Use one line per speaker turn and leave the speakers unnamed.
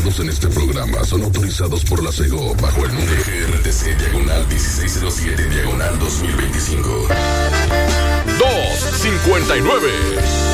productos en este programa son autorizados por la SEGO bajo el número GRTC diagonal 1607 diagonal 2025. 259.